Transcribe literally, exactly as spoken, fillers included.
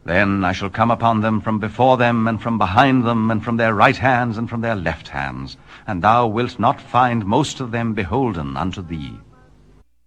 Then I shall come upon them from before them, and from behind them, and from their right hands, and from their left hands, and thou wilt not find most of them beholden unto thee.